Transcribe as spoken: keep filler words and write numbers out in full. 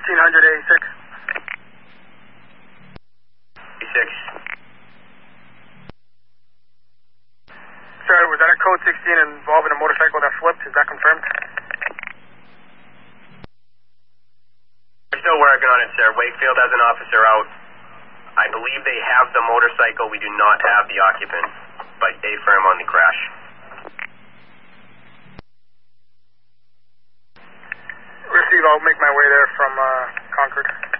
fifteen hundred eighty-six. eighty-six. Sir, was that a code sixteen involving a motorcycle that flipped? Is that confirmed? We're still working on it, sir. Wakefield has an officer out. I believe they have the motorcycle. We do not have the occupant, but they firm on the crash. Receive, I'll make my way there from uh, Concord.